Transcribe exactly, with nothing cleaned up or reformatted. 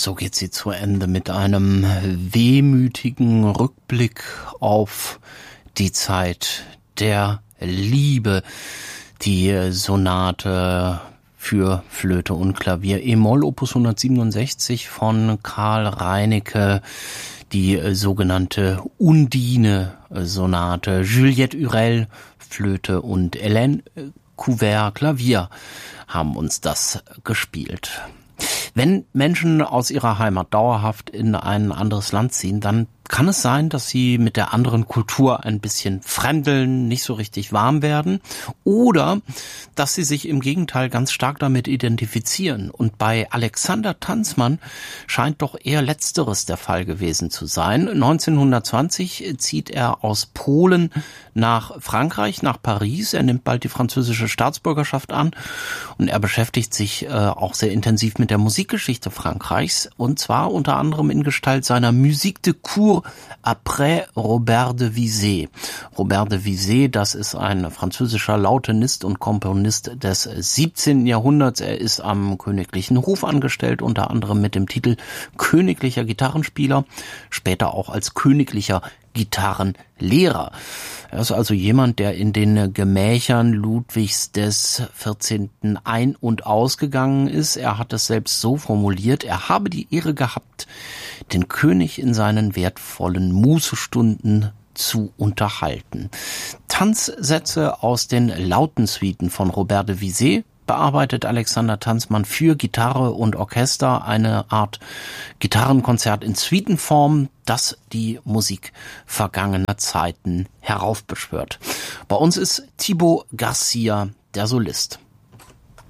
So geht sie zu Ende mit einem wehmütigen Rückblick auf die Zeit der Liebe. Die Sonate für Flöte und Klavier E-Moll Opus hundertsiebenundsechzig von Karl Reinecke, die sogenannte Undine-Sonate. Juliette Hurel, Flöte, und Hélène Couvert, Klavier, haben uns das gespielt. Wenn Menschen aus ihrer Heimat dauerhaft in ein anderes Land ziehen, dann kann es sein, dass sie mit der anderen Kultur ein bisschen fremdeln, nicht so richtig warm werden, oder dass sie sich im Gegenteil ganz stark damit identifizieren. Und bei Alexander Tanzmann scheint doch eher Letzteres der Fall gewesen zu sein. neunzehnhundertzwanzig zieht er aus Polen nach Frankreich, nach Paris. Er nimmt bald die französische Staatsbürgerschaft an und er beschäftigt sich äh, auch sehr intensiv mit der Musikgeschichte Frankreichs, und zwar unter anderem in Gestalt seiner Musique de Cour après Robert de Visé. Robert de Visé, das ist ein französischer Lautenist und Komponist des siebzehnten Jahrhunderts. Er ist am königlichen Hof angestellt, unter anderem mit dem Titel königlicher Gitarrenspieler, später auch als königlicher Gitarrenlehrer. Er ist also jemand, der in den Gemächern Ludwigs des vierzehnten ein- und ausgegangen ist. Er hat es selbst so formuliert: Er habe die Ehre gehabt, den König in seinen wertvollen Mußestunden zu unterhalten. Tanzsätze aus den Lautensuiten von Robert de Visé bearbeitet Alexander Tanzmann für Gitarre und Orchester, eine Art Gitarrenkonzert in Suitenform, das die Musik vergangener Zeiten heraufbeschwört. Bei uns ist Thibaut Garcia der Solist.